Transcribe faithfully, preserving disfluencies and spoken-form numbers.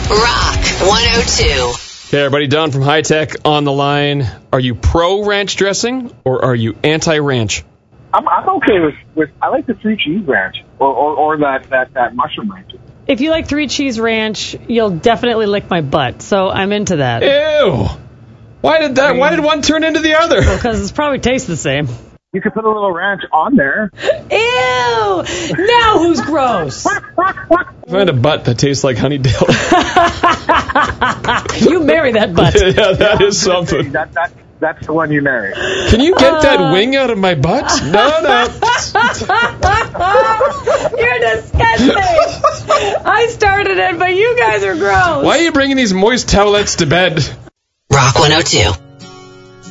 Rock one oh two. Okay, everybody, Don from High Tech on the line. Are you pro ranch dressing or are you anti-ranch? I'm, I'm okay with, with, I like the three cheese ranch or, or, or that, that, that mushroom ranch. If you like three cheese ranch, you'll definitely lick my butt, so I'm into that. Ew! Why did that? I mean, why did one turn into the other? Because it's probably tastes the same. You could put a little ranch on there. Ew! Now who's gross? Find a butt that tastes like honey dill. You marry that butt. Yeah, that is something. That, that, that's the one you marry. Can you get uh, that wing out of my butt? No, no. You're disgusting. I started it, but you guys are gross. Why are you bringing these moist towelettes to bed? Rock one oh two.